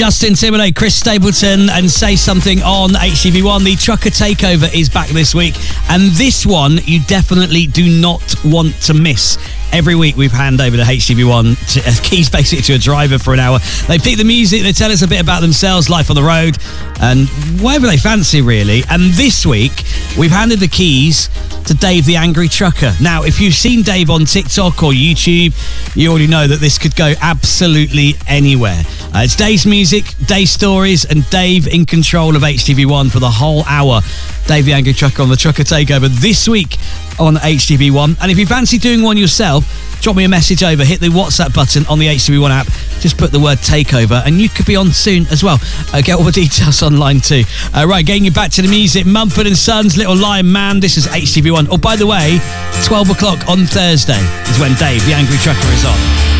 Justin Timberlake, Chris Stapleton, and Say Something on HTV1. The Trucker Takeover is back this week, and this one you definitely do not want to miss. Every week we've hand over to HTV1 keys basically to a driver for an hour. They pick the music, they tell us a bit about themselves, life on the road, and whatever they fancy really. And this week we've handed the keys to Dave the Angry Trucker. Now, if you've seen Dave on TikTok or YouTube, you already know that this could go absolutely anywhere. It's Dave's music, Dave's stories, and Dave in control of HTV1 for the whole hour. Dave the Angry Trucker on the Trucker Takeover this week on HTV1. And if you fancy doing one yourself, drop me a message over, hit the WhatsApp button on the HTV1 app, just put the word takeover, and you could be on soon as well. Get all the details online too. Right, getting you back to the music, Mumford & Sons, Little Lion Man, this is HTV1. Oh, by the way, 12 o'clock on Thursday is when Dave the Angry Trucker is on.